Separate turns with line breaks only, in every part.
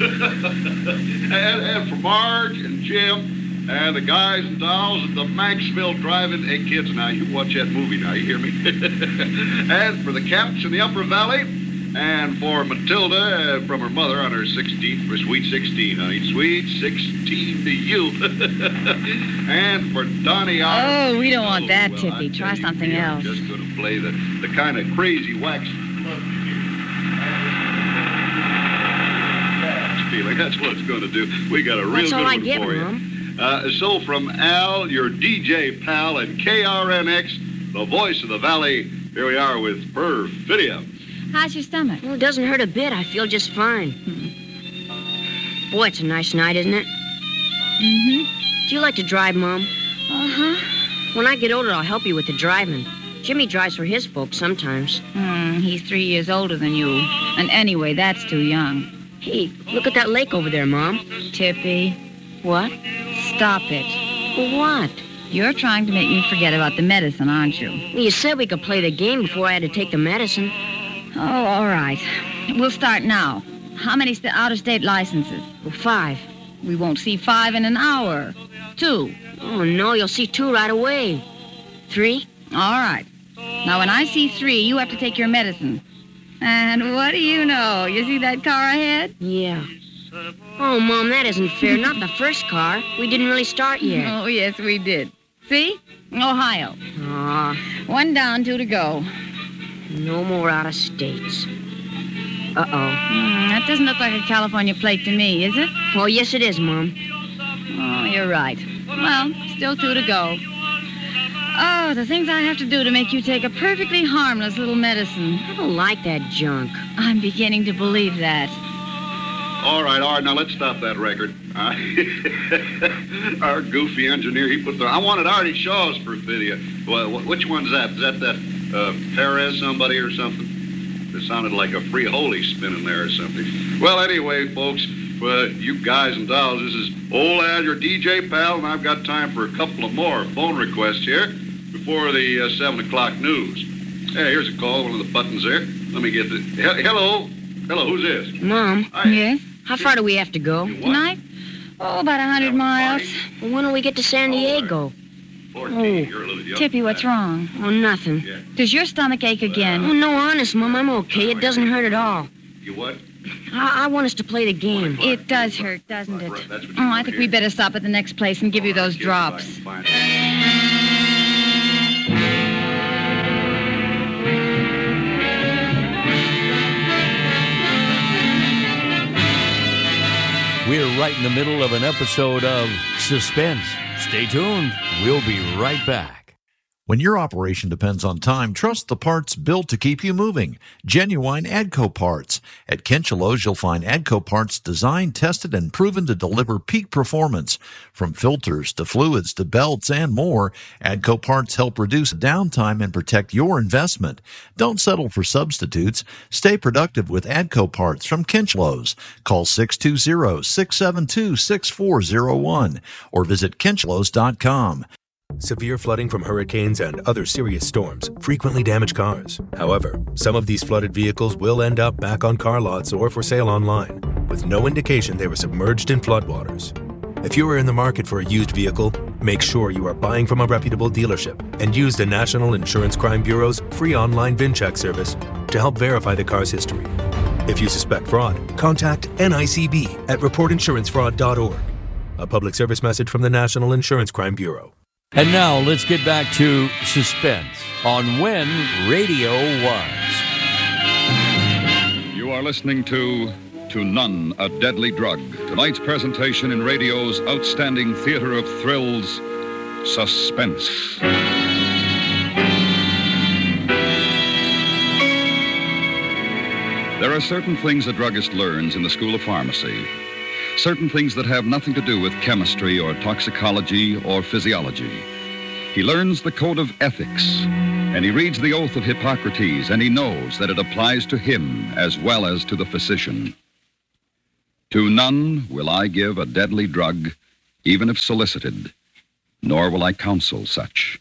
and for Marge and Jim and the guys and dolls at the Maxville Drive-In. Hey, kids, now, you watch that movie now, you hear me? And for the Camps in the Upper Valley, and for Matilda from her mother on her 16th, for Sweet 16, honey. Sweet 16 to you. And for Donnie.
Oh, we don't want that,
well,
Tippy. Try something else.
I'm just going to play the kind of crazy wax feeling. That's what it's going to do. We got a real good one for you.
Mom?
So from Al, your DJ pal, and KRNX, the voice of the valley, here we are with Perfidia.
How's your stomach?
Well, it doesn't hurt a bit. I feel just fine. Boy, it's a nice night, isn't it?
Mm-hmm.
Do you like to drive, Mom?
Uh-huh.
When I get older, I'll help you with the driving. Jimmy drives for his folks sometimes.
He's 3 years older than you. And anyway, that's too young.
Hey, look at that lake over there, Mom.
Tippy,
What?
stop it.
What?
You're trying to make me forget about the medicine, aren't you?
Well, you said we could play the game before I had to take the medicine.
Oh, all right. We'll start now. How many out-of-state licenses?
Well, 5.
We won't see 5 in an hour. 2.
Oh, no, you'll see 2 right away. 3?
All right. Now, when I see 3, you have to take your medicine. And what do you know? You see that car ahead?
Yeah. Oh, Mom, that isn't fair. Not the first car. We didn't really start yet.
Oh, yes, we did. See? Ohio.
Aw,
1 down, 2 to go.
no more out of states. Uh-oh.
That doesn't look like a California plate to me, is it?
Oh, yes, it is, Mom.
Oh, you're right. Well, still 2 to go. Oh, the things I have to do to make you take a perfectly harmless little medicine.
I don't like that junk.
I'm beginning to believe that.
All right, now let's stop that record. Our goofy engineer, he put the... I wanted Artie Shaw's Perfidia. Well, which one's that? Is that Perez somebody or something? It sounded like a free holy spinning there or something. Well, anyway, folks, you guys and dolls, this is old Al, your DJ pal, and I've got time for a couple of more phone requests here before the 7 o'clock news. Hey, here's a call, one of the buttons there. Let me get the... Hello? Hello, who's this?
Mom,
Hi.
Yes?
how far do we have to go?
You what?
Tonight? Oh, about 100 miles.
Well, when do we get to San Diego?
14.
Oh.
You're a little young.
Tippy, what's wrong?
Oh, nothing.
Yeah.
Does your stomach ache again?
Oh, no, honest, Mom, I'm okay. It doesn't hurt at all.
You what?
I want us to play the game.
It does hurt, doesn't it?
Right, that's what you
Oh, I
want
think
here.
we better stop at the next place and give you those drops.
Fine.
We're right in the middle of an episode of Suspense. Stay tuned. We'll be right back.
When your operation depends on time, trust the parts built to keep you moving. Genuine AGCO parts. At Kinchelo's, you'll find AGCO parts designed, tested, and proven to deliver peak performance. From filters to fluids to belts and more, AGCO parts help reduce downtime and protect your investment. Don't settle for substitutes. Stay productive with AGCO parts from Kinchelo's. Call 620-672-6401 or visit kinchelos.com.
Severe flooding from hurricanes and other serious storms frequently damage cars. However, some of these flooded vehicles will end up back on car lots or for sale online, with no indication they were submerged in floodwaters. If you are in the market for a used vehicle, make sure you are buying from a reputable dealership and use the National Insurance Crime Bureau's free online VIN check service to help verify the car's history. If you suspect fraud, contact NICB at reportinsurancefraud.org. A public service message from the National Insurance Crime Bureau.
And now let's get back to Suspense on When Radio Was.
You are listening to None, a Deadly Drug. Tonight's presentation in radio's outstanding theater of thrills, Suspense. There are certain things a druggist learns in the School of Pharmacy. Certain things that have nothing to do with chemistry or toxicology or physiology. He learns the code of ethics, and he reads the oath of Hippocrates, and he knows that it applies to him as well as to the physician. To none will I give a deadly drug, even if solicited, nor will I counsel such.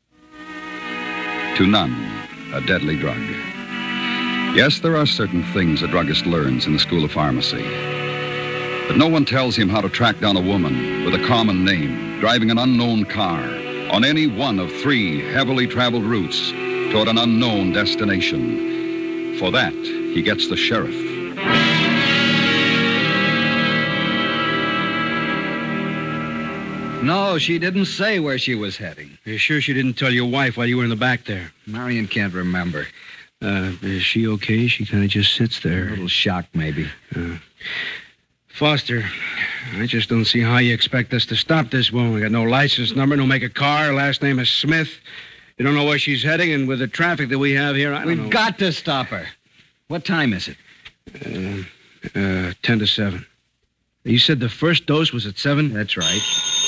To none, a deadly drug. Yes, there are certain things a druggist learns in the School of Pharmacy. But no one tells him how to track down a woman with a common name, driving an unknown car on any one of 3 heavily traveled routes toward an unknown destination. For that, he gets the sheriff.
No, she didn't say where she was heading.
You're sure she didn't tell your wife while you were in the back there?
Marion can't remember.
Is she okay? She kind of just sits there.
A little shocked, maybe.
Foster, I just don't see how you expect us to stop this woman. We got no license number, no make a car. Her last name is Smith. You don't know where she's heading, and with the traffic that we have here, I don't know.
We've got to stop her. What time is it?
10 to 7. You said the first dose was at 7?
That's right.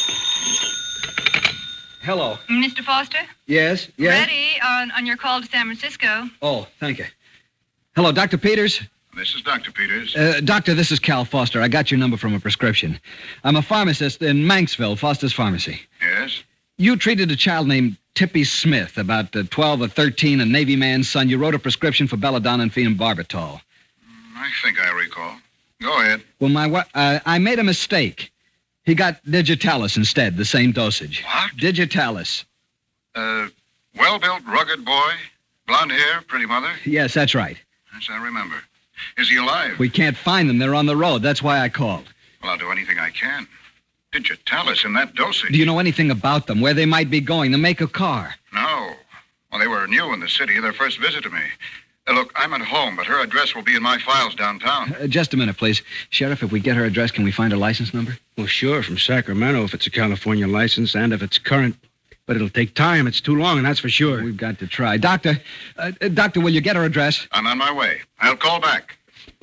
Hello.
Mr. Foster?
Yes?
Ready on your call to San Francisco.
Oh, thank you. Hello, Dr. Peters?
This is Dr. Peters.
Doctor, this is Cal Foster. I got your number from a prescription. I'm a pharmacist in Manxville, Foster's Pharmacy.
Yes?
You treated a child named Tippy Smith, about 12 or 13, a Navy man's son. You wrote a prescription for belladonna and phenobarbital.
I think I recall. Go ahead.
Well, I made a mistake. He got Digitalis instead, the same dosage.
What?
Digitalis.
Well-built, rugged boy, blonde hair, pretty mother.
Yes, that's right.
Yes, I remember. Is he alive?
We can't find them. They're on the road. That's why I called.
Well, I'll do anything I can. Digitalis in that dosage.
Do you know anything about them, where they might be going, to make a car?
No. Well, they were new in the city, their first visit to me. Look, I'm at home, but her address will be in my files downtown.
Just a minute, please. Sheriff, if we get her address, can we find her license number?
Well, sure, from Sacramento if it's a California license and if it's current. But it'll take time. It's too long, and that's for sure.
We've got to try. Doctor, will you get her address?
I'm on my way. I'll call back.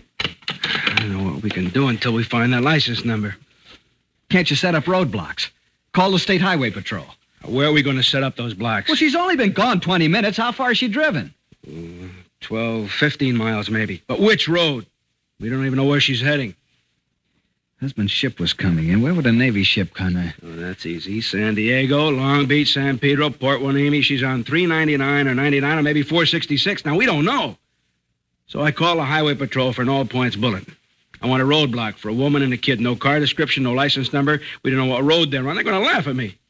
I don't know what we can do until we find that license number.
Can't you set up roadblocks? Call the State Highway Patrol.
Where are we going to set up those blocks?
Well, she's only been gone 20 minutes. How far has she driven?
12, 15 miles maybe. But which road? We don't even know where she's heading.
Husband's ship was coming in. Where would a Navy ship come in?
Oh, that's easy. San Diego, Long Beach, San Pedro, Port Hueneme. She's on 399 or 99 or maybe 466. Now, we don't know. So I call the Highway Patrol for an all-points bulletin. I want a roadblock for a woman and a kid. No car description, no license number. We don't know what road they're on. They're going to laugh at me.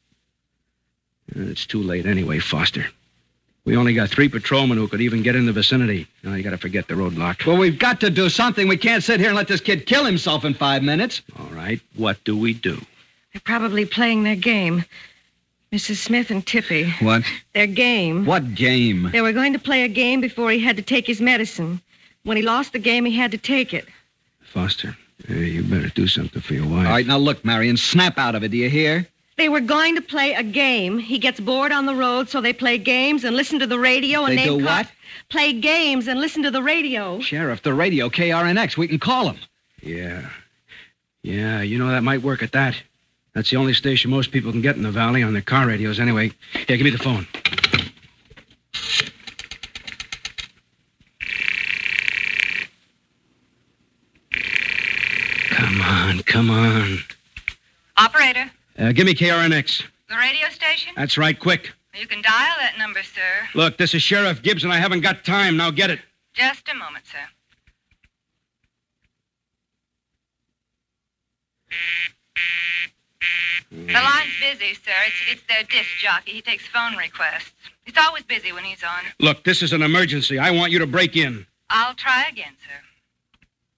It's too late anyway, Foster. We only got 3 patrolmen who could even get in the vicinity. Now, you got to forget the roadblock.
Well, we've got to do something. We can't sit here and let this kid kill himself in 5 minutes.
All right, what do we do?
They're probably playing their game. Mrs. Smith and Tippy.
What?
Their game.
What game?
They were going to play a game before he had to take his medicine. When he lost the game, he had to take it.
Foster, you better do something for your wife.
All right, now look, Marion, snap out of it. Do you hear?
They were going to play a game. He gets bored on the road, so they play games and listen to the radio. And
They do what?
Play games and listen to the radio.
Sheriff, the radio, KRNX. We can call him.
Yeah, you know, that might work at that. That's the only station most people can get in the valley on their car radios anyway. Here, give me the phone. Come on.
Operator,
Give me KRNX.
the radio station?
That's right, quick.
You can dial that number, sir.
Look, this is Sheriff Gibbs, and I haven't got time. Now get it.
Just a moment, sir. The line's busy, sir. It's their disc jockey. He takes phone requests. He's always busy when he's on.
Look, this is an emergency. I want you to break in.
I'll try again, sir.